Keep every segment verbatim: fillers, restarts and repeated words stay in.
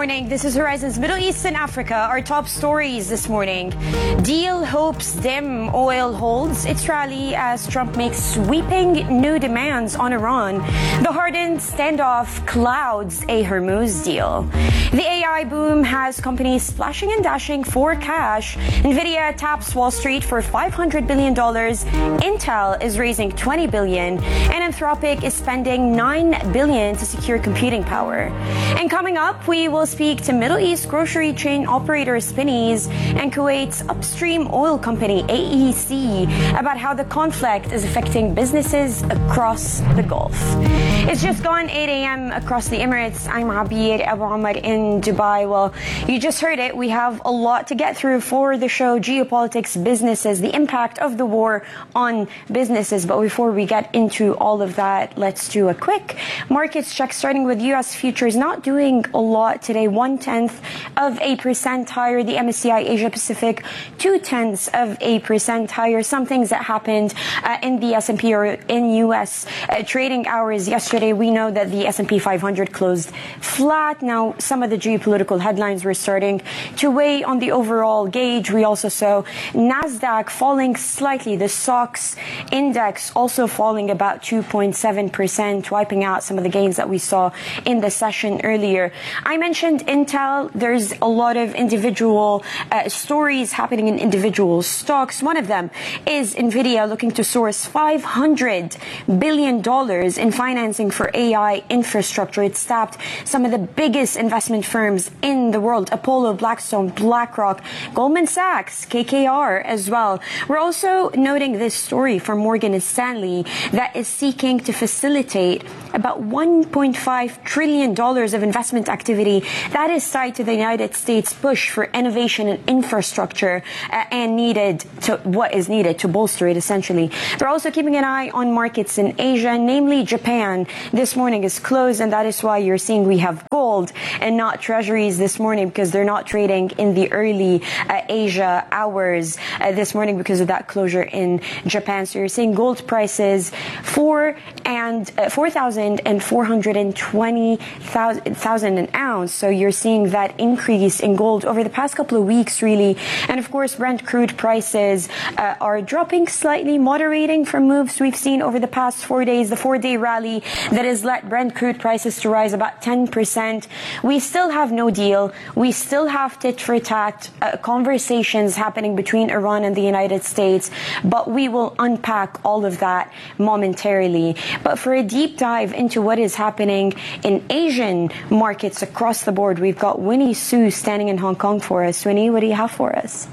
morning. This is Horizon's Middle East and Africa. Our top stories this morning. Deal hopes dim. Oil holds its rally as Trump makes sweeping new demands on Iran. The hardened standoff clouds a Hormuz deal. The A I boom has companies splashing and dashing for cash. Nvidia taps Wall Street for five hundred billion dollars. Intel is raising twenty billion dollars. And Anthropic is spending nine billion dollars to secure computing power. And coming up, we will speak to Middle East grocery chain operator Spinneys and Kuwait's upstream oil company A E C about how the conflict is affecting businesses across the Gulf. It's just gone eight a.m. across the Emirates. I'm Abir Abu Amr in Dubai. Well, you just heard it. We have a lot to get through for the show. Geopolitics, businesses, the impact of the war on businesses. But before we get into all of that, let's do a quick markets check, starting with U S futures. Not doing a lot today. One tenth of a percent higher. The M S C I Asia Pacific, two tenths of a percent higher. Some things that happened uh, in the S and P or in U S uh, trading hours yesterday. We know that the S and P five hundred closed flat. Now, some of the geopolitical headlines were starting to weigh on the overall gauge. We also saw NASDAQ falling slightly. The S O X index also falling about two point seven percent, wiping out some of the gains that we saw in the session earlier. I mentioned Intel. There's a lot of individual uh, stories happening in individual stocks. One of them is Nvidia looking to source five hundred billion dollars in financing for A I infrastructure. It's tapped some of the biggest investment firms in the world: Apollo, Blackstone, BlackRock, Goldman Sachs, K K R as well. We're also noting this story from Morgan Stanley that is seeking to facilitate about one point five trillion dollars of investment activity that is tied to the United States push for innovation and infrastructure uh, and needed to what is needed to bolster it, essentially. They're also keeping an eye on markets in Asia, namely Japan. This morning is closed, and that is why you're seeing we have gold and not treasuries this morning, because they're not trading in the early uh, Asia hours uh, this morning because of that closure in Japan. So you're seeing gold prices four and uh, four thousand and four hundred and twenty thousand an ounce. So you're seeing that increase in gold over the past couple of weeks, really. And of course, Brent crude prices uh, are dropping slightly, moderating from moves we've seen over the past four days. The four-day rally that has led Brent crude prices to rise about ten percent. We still have no deal. We still have tit-for-tat uh, conversations happening between Iran and the United States, but we will unpack all of that momentarily. But for a deep dive into what is happening in Asian markets across the board, we've got Winnie Su standing in Hong Kong for us. Winnie, what do you have for us?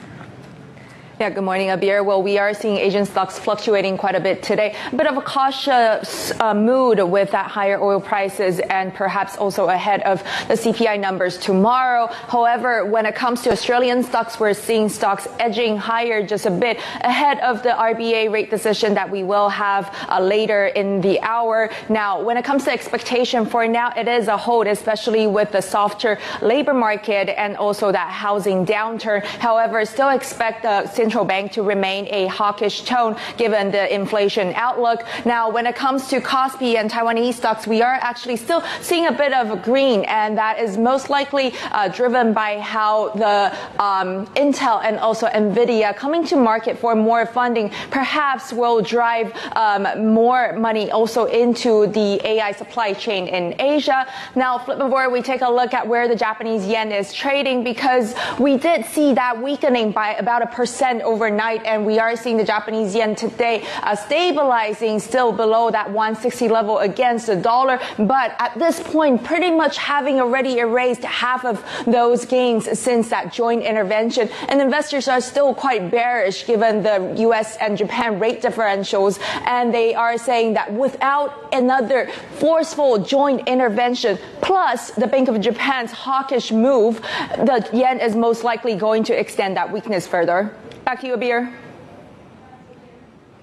Yeah, good morning, Abir. Well, we are seeing Asian stocks fluctuating quite a bit today. A bit of a cautious uh, mood with that higher oil prices and perhaps also ahead of the C P I numbers tomorrow. However, when it comes to Australian stocks, we're seeing stocks edging higher just a bit ahead of the R B A rate decision that we will have uh, later in the hour. Now, when it comes to expectation for now, it is a hold, especially with the softer labor market and also that housing downturn. However, still expect the central bank to remain a hawkish tone given the inflation outlook. Now, when it comes to Kospi and Taiwanese stocks, we are actually still seeing a bit of a green, and that is most likely uh, driven by how the um, Intel and also Nvidia coming to market for more funding perhaps will drive um, more money also into the A I supply chain in Asia. Now, flipping forward, we take a look at where the Japanese yen is trading, because we did see that weakening by about a percent overnight, and we are seeing the Japanese yen today uh, stabilizing still below that one sixty level against the dollar, but at this point pretty much having already erased half of those gains since that joint intervention. And investors are still quite bearish given the U S and Japan rate differentials, and they are saying that without another forceful joint intervention plus the Bank of Japan's hawkish move, the yen is most likely going to extend that weakness further. Back to you, Abir.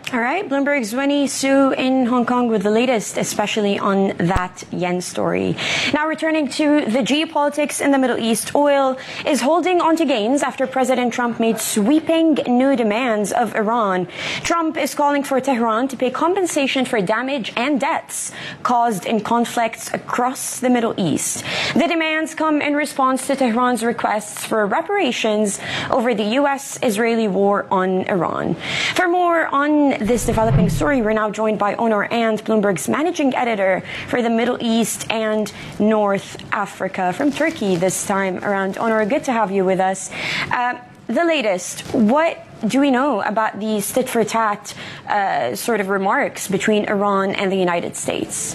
All right, Bloomberg's Winnie Su in Hong Kong with the latest, especially on that yen story. Now returning to the geopolitics in the Middle East, oil is holding on to gains after President Trump made sweeping new demands of Iran. Trump is calling for Tehran to pay compensation for damage and deaths caused in conflicts across the Middle East. The demands come in response to Tehran's requests for reparations over the U S Israeli war on Iran. For more on this developing story, we're now joined by Onur Ant, Bloomberg's managing editor for the Middle East and North Africa, from Turkey this time around. Onur, good to have you with us. Uh, the latest, what do we know about these tit-for-tat uh, sort of remarks between Iran and the United States?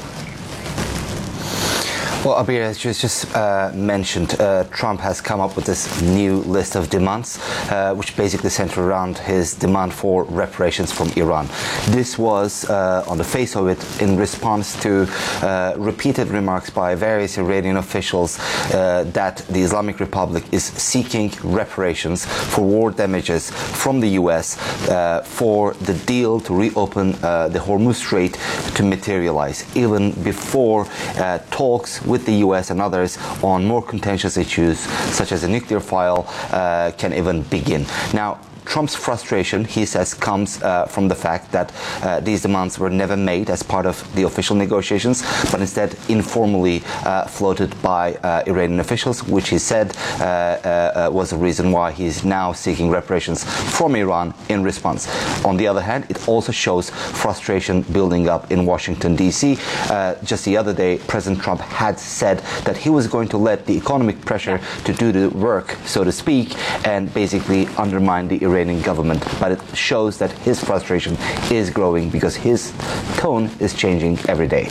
Well, Abir, as you just uh, mentioned, uh, Trump has come up with this new list of demands, uh, which basically center around his demand for reparations from Iran. This was, uh, on the face of it, in response to uh, repeated remarks by various Iranian officials uh, that the Islamic Republic is seeking reparations for war damages from the U S uh, for the deal to reopen uh, the Hormuz Strait to materialize, even before uh, talks with the U S and others on more contentious issues such as a nuclear file uh, can even begin. Now, Trump's frustration, he says, comes uh, from the fact that uh, these demands were never made as part of the official negotiations, but instead informally uh, floated by uh, Iranian officials, which he said uh, uh, was the reason why he is now seeking reparations from Iran in response. On the other hand, it also shows frustration building up in Washington, D C. Uh, just the other day, President Trump had said that he was going to let the economic pressure to do the work, so to speak, and basically undermine the Iranian Iranian government, but it shows that his frustration is growing because his tone is changing every day.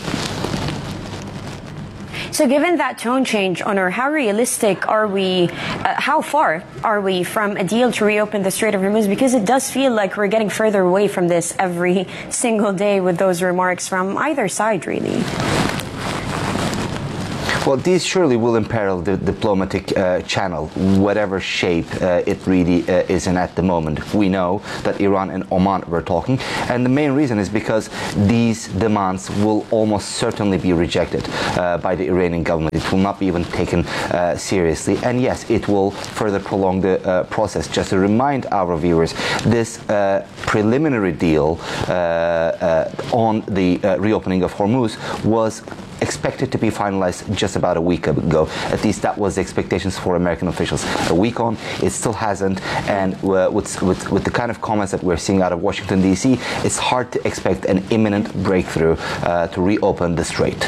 So given that tone change, Onur, how realistic are we, uh, how far are we from a deal to reopen the Strait of Hormuz? Because it does feel like we're getting further away from this every single day with those remarks from either side, really. Well, these surely will imperil the diplomatic uh, channel, whatever shape uh, it really uh, is in at the moment. We know that Iran and Oman were talking, and the main reason is because these demands will almost certainly be rejected uh, by the Iranian government. It will not be even taken uh, seriously, and yes, it will further prolong the uh, process. Just to remind our viewers, this uh, preliminary deal uh, uh, on the uh, reopening of Hormuz was expected to be finalized just about a week ago. At least that was the expectations for American officials. A week on, it still hasn't, and uh, with, with, with the kind of comments that we're seeing out of Washington, D C, it's hard to expect an imminent breakthrough uh, to reopen the strait.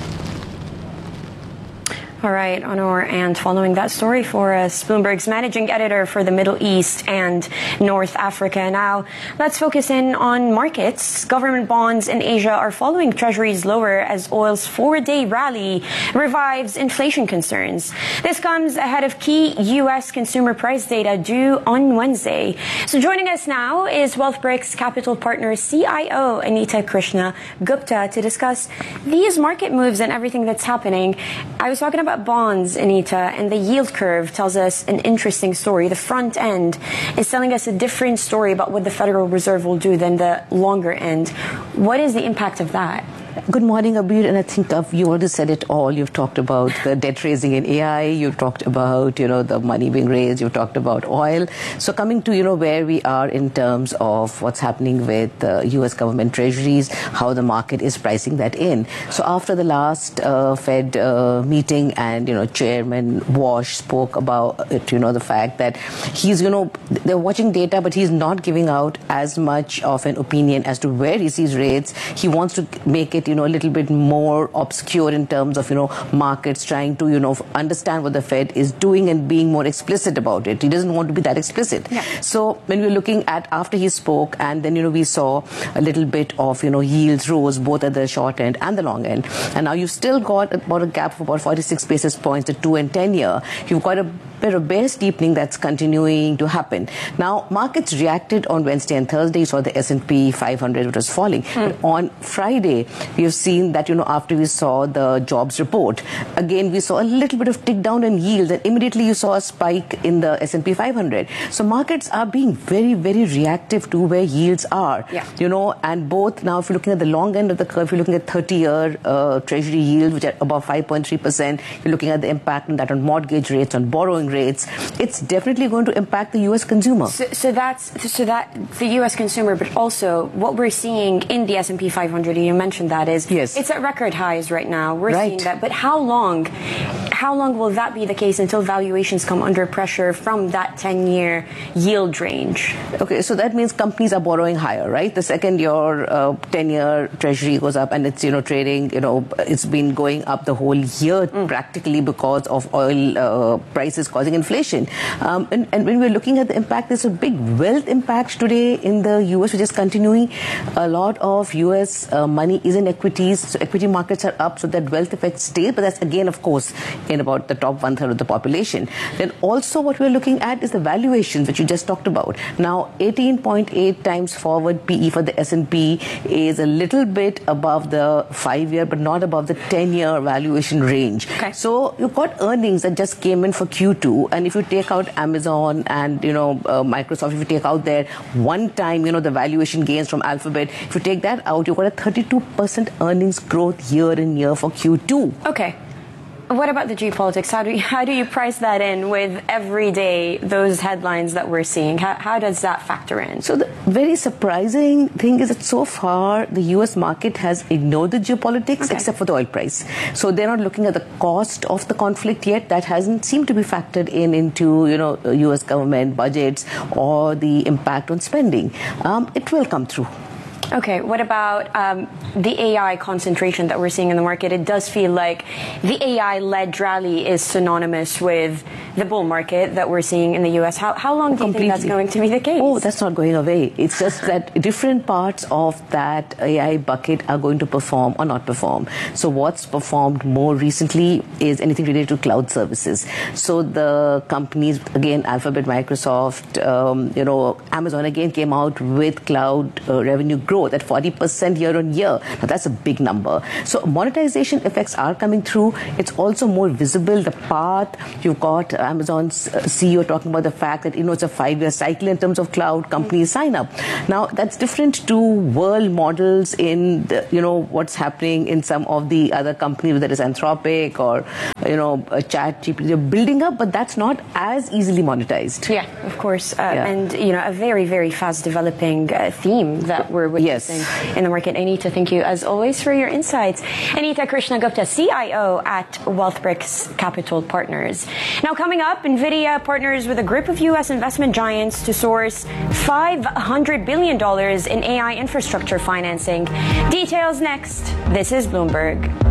All right, Onur, and following that story for us, Bloomberg's managing editor for the Middle East and North Africa. Now, let's focus in on markets. Government bonds in Asia are following treasuries lower as oil's four-day rally revives inflation concerns. This comes ahead of key U S consumer price data due on Wednesday. So joining us now is WealthBricks Capital Partners C I O Anita Krishna Gupta to discuss these market moves and everything that's happening. I was talking about about bonds, Anita, and the yield curve tells us an interesting story. The front end is telling us a different story about what the Federal Reserve will do than the longer end. What is the impact of that? Good morning, Abir, and I think of, you already said it all. You've talked about the debt raising in A I, you've talked about, you know, the money being raised, you've talked about oil. So coming to, you know, where we are in terms of what's happening with uh, U S government treasuries, how the market is pricing that in. So after the last uh, Fed uh, meeting, and, you know, Chairman Wash spoke about it, you know, the fact that he's, you know, they're watching data, but he's not giving out as much of an opinion as to where he sees rates. He wants to make it, you know, a little bit more obscure in terms of, you know, markets trying to, you know, understand what the Fed is doing and being more explicit about it. He doesn't want to be that explicit. Yeah. So when we're looking at after he spoke, and then, you know, we saw a little bit of, you know, yields rose both at the short end and the long end. And now you've still got about a gap of about forty-six basis points, the two and ten year. You've got a but a bear steepening that's continuing to happen. Now, markets reacted on Wednesday and Thursday. You saw the S and P five hundred, which was falling. Mm. But on Friday, we have seen that, you know, after we saw the jobs report, again, we saw a little bit of tick down in yields, and immediately you saw a spike in the S and P five hundred. So markets are being very, very reactive to where yields are. Yeah. You know, and both now, if you're looking at the long end of the curve, if you're looking at thirty-year uh, Treasury yield, which are above five point three percent, you're looking at the impact on that on mortgage rates, on borrowing rates. It's definitely going to impact the U S consumer. So, so that's so that the U S consumer, but also what we're seeing in the S and P five hundred. You mentioned that is yes. It's at record highs right now. We're right. seeing that, but how long? How long will that be the case until valuations come under pressure from that ten-year yield range? Okay, so that means companies are borrowing higher, right? The second your uh, ten-year Treasury goes up, and it's, you know, trading, you know, it's been going up the whole year mm. practically because of oil uh, prices causing inflation. Um, and, and when we're looking at the impact, there's a big wealth impact today in the U S, which is continuing. A lot of U S uh, money is in equities, so equity markets are up, so that wealth effect stays. But that's again, of course, in about the top one third of the population. Then also what we're looking at is the valuations, which you just talked about. Now, eighteen point eight times forward P E for the S and P is a little bit above the five-year, but not above the ten-year valuation range. Okay. So you've got earnings that just came in for Q two, and if you take out Amazon and, you know, uh, Microsoft, if you take out their one-time, you know, the valuation gains from Alphabet, if you take that out, you've got a thirty-two percent earnings growth year in year for Q two. Okay. What about the geopolitics? How do you, how do you price that in with every day, those headlines that we're seeing? How, how does that factor in? So the very surprising thing is that so far the U S market has ignored the geopolitics okay. except for the oil price. So they're not looking at the cost of the conflict yet. That hasn't seemed to be factored in into, you know, U S government budgets or the impact on spending. Um, it will come through. Okay, what about um, the A I concentration that we're seeing in the market? It does feel like the A I-led rally is synonymous with the bull market that we're seeing in the U S. How, how long do you Completely. think that's going to be the case? Oh, that's not going away. It's just that different parts of that A I bucket are going to perform or not perform. So what's performed more recently is anything related to cloud services. So the companies, again, Alphabet, Microsoft, um, you know, Amazon again came out with cloud uh, revenue growth at forty percent year on year. Now that's a big number. So monetization effects are coming through. It's also more visible, the path. You've got Amazon's C E O talking about the fact that, you know, it's a five-year cycle in terms of cloud companies sign up. Now that's different to world models in, the, you know, what's happening in some of the other companies, whether it's Anthropic or, you know, ChatGPT. They're building up, but that's not as easily monetized. Yeah, of course. Uh, yeah. And, you know, a very, very fast developing uh, theme that we're witnessing yes. in the market. Anita, thank you as always for your insights. Anita Krishnagupta, C I O at WealthBricks Capital Partners. Now coming up, NVIDIA partners with a group of U S investment giants to source five hundred billion dollars in A I infrastructure financing. Details next. This is Bloomberg.